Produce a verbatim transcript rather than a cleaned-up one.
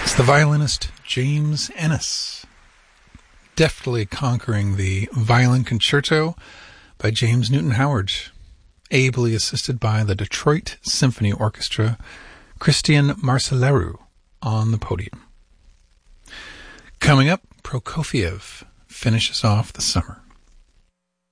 The violinist James Ennis, deftly conquering the Violin Concerto by James Newton Howard, ably assisted by the Detroit Symphony Orchestra, Christian Marcellaro on the podium. Coming up, Prokofiev finishes off the summer.